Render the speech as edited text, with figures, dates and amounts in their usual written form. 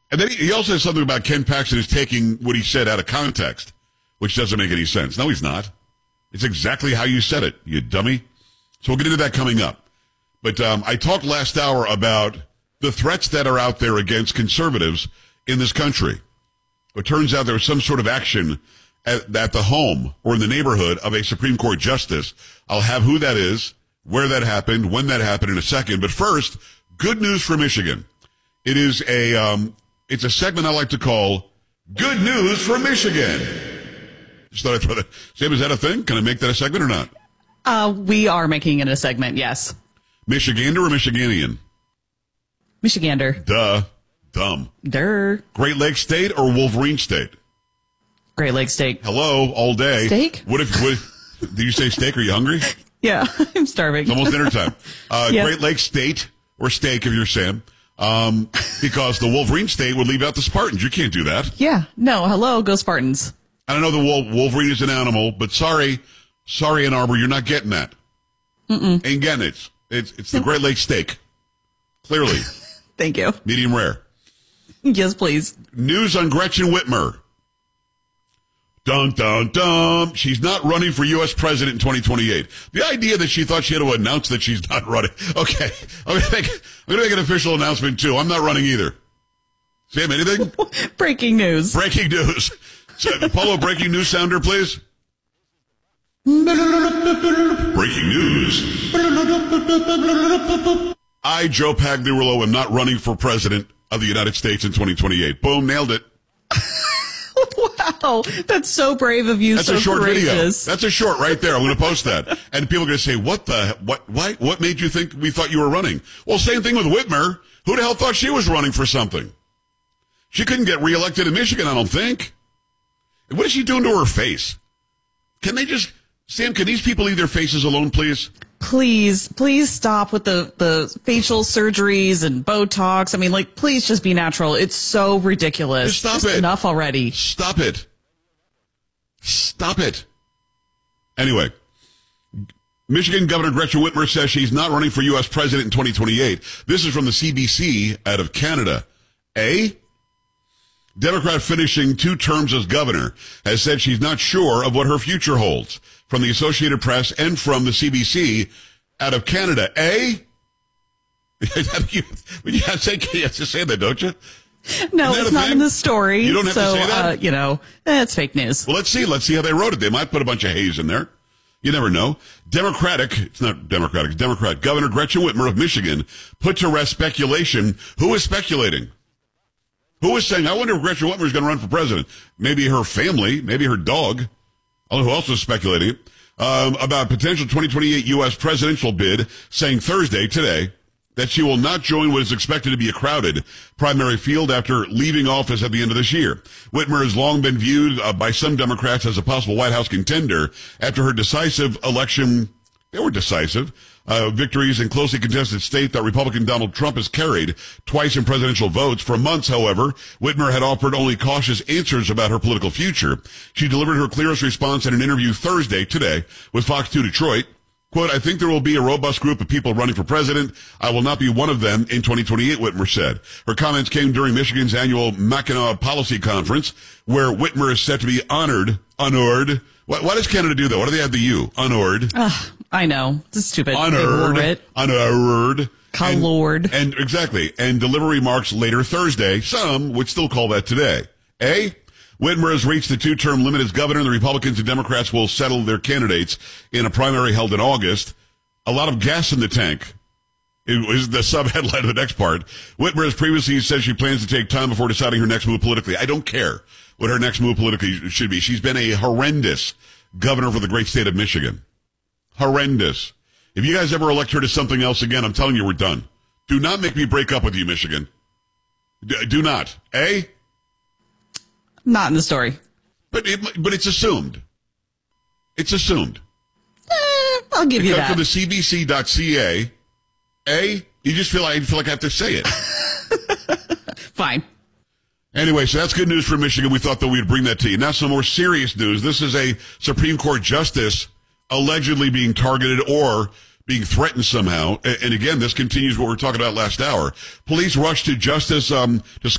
And then he also has something about Ken Paxton is taking what he said out of context, which doesn't make any sense. No, he's not. It's exactly how you said it, you dummy. So we'll get into that coming up. But I talked last hour about the threats that are out there against conservatives in this country. It turns out there was some sort of action at the home or in the neighborhood of a Supreme Court justice. I'll have who that is, where that happened, when that happened in a second. But first, good news for Michigan. It is it's a segment I like to call Good News for Michigan. Just thought I'd throw that. Sam, is that a thing? Can I make that a segment or not? We are making it a segment, yes. Michigander or Michiganian? Michigander. Duh. Dumb. Durr. Great Lakes State or Wolverine State? Great Lakes State. Hello, all day. Steak? What did you say steak? Are you hungry? Yeah, I'm starving. It's almost dinner time. Yeah. Great Lakes State or steak if you're Sam. Because the Wolverine State would leave out the Spartans. You can't do that. Yeah. No, hello, go Spartans. I don't know the Wolverine is an animal, but sorry, Ann Arbor, you're not getting that. Ain't getting it. It's the Great Lakes steak. Clearly. Thank you. Medium rare. Yes, please. News on Gretchen Whitmer. Dun, dun, dun. She's not running for U.S. president in 2028. The idea that she thought she had to announce that she's not running. Okay. I'm going to make an official announcement, too. I'm not running either. Sam, anything? Breaking news. Breaking news. So, Polo, breaking news sounder, please. Breaking news. I, Joe Pagliarulo, am not running for president of the United States in 2028. Boom, nailed it. Wow, that's so brave of you. That's so a short courageous. video. That's a short right there. I'm going to post that. And people are going to say, what made you think we thought you were running? Well, same thing with Whitmer. Who the hell thought she was running for something? She couldn't get reelected in Michigan, I don't think. And what is she doing to her face? Can these people leave their faces alone, please? Please stop with the facial surgeries and Botox. I mean, please just be natural. It's so ridiculous. Just stop it. Enough already. Stop it. Stop it. Anyway, Michigan Governor Gretchen Whitmer says she's not running for U.S. president in 2028. This is from the CBC out of Canada. Democrat finishing 2 terms as governor has said she's not sure of what her future holds. From the Associated Press and from the CBC out of Canada. You have to say that, don't you? No, it's not in the story. You don't have to say that? It's fake news. Well, let's see how they wrote it. They might put a bunch of haze in there. You never know. Democrat Governor Gretchen Whitmer of Michigan put to rest speculation. Who is speculating? Who is saying, I wonder if Gretchen Whitmer is going to run for president? Maybe her family, maybe her dog. Who also is speculating about potential 2028 U.S. presidential bid, saying Thursday, today, that she will not join what is expected to be a crowded primary field after leaving office at the end of this year. Whitmer has long been viewed by some Democrats as a possible White House contender after her decisive election. They were decisive. Victories in closely contested state that Republican Donald Trump has carried twice in presidential votes. For months, however, Whitmer had offered only cautious answers about her political future. She delivered her clearest response in an interview Thursday, today, with Fox 2 Detroit. Quote, I think there will be a robust group of people running for president. I will not be one of them in 2028, Whitmer said. Her comments came during Michigan's annual Mackinac Policy Conference, where Whitmer is set to be honored. Why does Canada do that? Why do they have the U? Honored. I know. It's stupid. Honored. Colored. And exactly. And deliver remarks later Thursday. Some would still call that today. Whitmer has reached the 2-term limit as governor. The Republicans and Democrats will settle their candidates in a primary held in August. A lot of gas in the tank is the sub-headline of the next part. Whitmer has previously said she plans to take time before deciding her next move politically. I don't care what her next move politically should be. She's been a horrendous governor for the great state of Michigan. Horrendous. If you guys ever elect her to something else again, I'm telling you, we're done. Do not make me break up with you, Michigan. Do not. Not in the story. But it's assumed. It's assumed. I'll give you that. From the CBC.ca, you just feel like I have to say it. Fine. Anyway, so that's good news for Michigan. We thought that we'd bring that to you. Now some more serious news. This is a Supreme Court justice allegedly being targeted or being threatened somehow. And again, this continues what we were talking about last hour. Police rushed to Justice